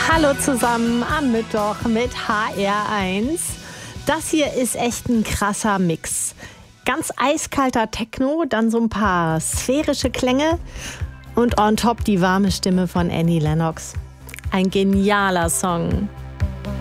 Hallo zusammen am Mittwoch mit HR1. Das hier ist echt ein krasser Mix. Ganz eiskalter Techno, dann so ein paar sphärische Klänge und on top die warme Stimme von Annie Lennox. Ein genialer Song.